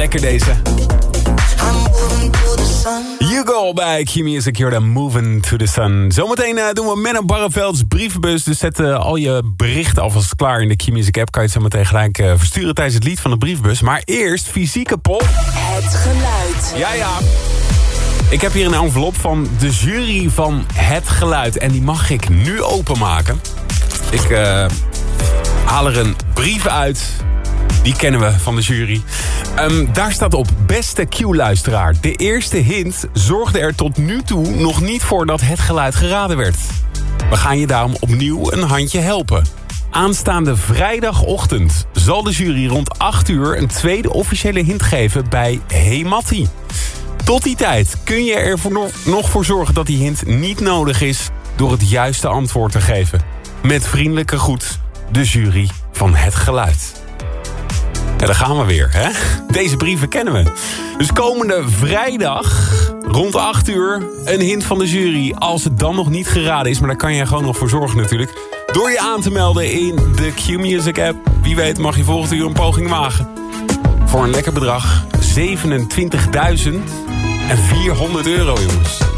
lekker deze. Hugo bij Q-Music, you're the moving to the sun. Zometeen doen we Menno Barrevelds brievenbus. Dus zet al je berichten alvast klaar in de Q-Music app. Kan je het zo meteen gelijk versturen tijdens het lied van de brievenbus. Maar eerst fysieke pop. Het geluid. Ja. Ik heb hier een envelop van de jury van Het Geluid. En die mag ik nu openmaken. Ik haal er een brief uit. Die kennen we van de jury. Daar staat op: beste Q-luisteraar. De eerste hint zorgde er tot nu toe nog niet voor dat het geluid geraden werd. We gaan je daarom opnieuw een handje helpen. Aanstaande vrijdagochtend zal de jury rond 8 uur een tweede officiële hint geven bij Hey Mattie. Tot die tijd kun je er nog voor zorgen dat die hint niet nodig is door het juiste antwoord te geven. Met vriendelijke groet, de jury van Het Geluid. Ja, daar gaan we weer, hè? Deze brieven kennen we. Dus komende vrijdag, rond 8 uur, een hint van de jury. Als het dan nog niet geraden is, maar daar kan je gewoon nog voor zorgen natuurlijk. Door je aan te melden in de Q-Music app. Wie weet mag je volgend uur een poging wagen. Voor een lekker bedrag, €27.400, jongens.